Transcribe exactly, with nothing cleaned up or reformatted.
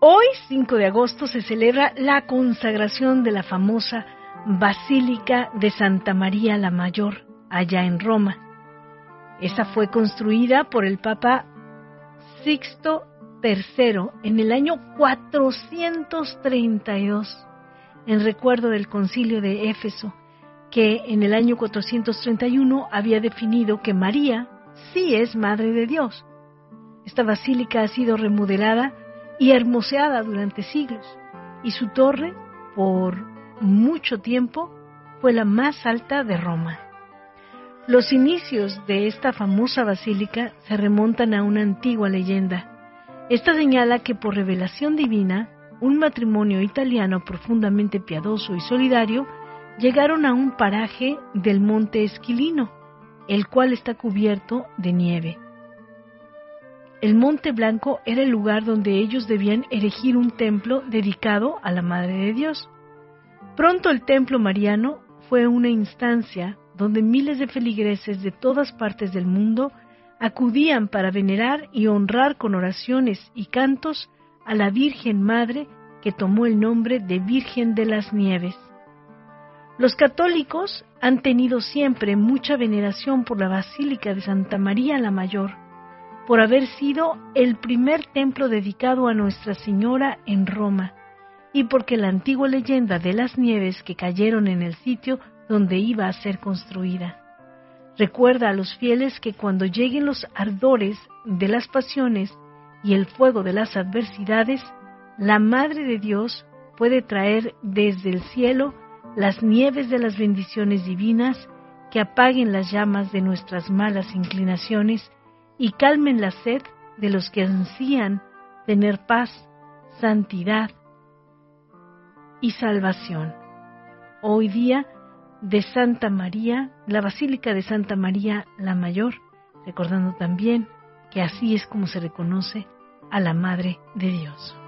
Hoy, cinco de agosto, se celebra la consagración de la famosa Basílica de Santa María la Mayor, allá en Roma. Esa fue construida por el Papa Sixto tercero en el año cuatrocientos treinta y dos, en recuerdo del Concilio de Éfeso, que en el año cuatrocientos treinta y uno había definido que María sí es Madre de Dios. Esta basílica ha sido remodelada y hermoseada durante siglos, y su torre, por mucho tiempo, fue la más alta de Roma. Los inicios de esta famosa basílica se remontan a una antigua leyenda. Esta señala que por revelación divina, un matrimonio italiano profundamente piadoso y solidario llegaron a un paraje del monte Esquilino, el cual está cubierto de nieve. El Monte Blanco era el lugar donde ellos debían erigir un templo dedicado a la Madre de Dios. Pronto el templo mariano fue una instancia donde miles de feligreses de todas partes del mundo acudían para venerar y honrar con oraciones y cantos a la Virgen Madre que tomó el nombre de Virgen de las Nieves. Los católicos han tenido siempre mucha veneración por la Basílica de Santa María la Mayor, por haber sido el primer templo dedicado a Nuestra Señora en Roma, y porque la antigua leyenda de las nieves que cayeron en el sitio donde iba a ser construida recuerda a los fieles que cuando lleguen los ardores de las pasiones y el fuego de las adversidades, la Madre de Dios puede traer desde el cielo las nieves de las bendiciones divinas que apaguen las llamas de nuestras malas inclinaciones y calmen la sed de los que ansían tener paz, santidad y salvación. Hoy día de Santa María, la Basílica de Santa María la Mayor, recordando también que así es como se reconoce a la Madre de Dios.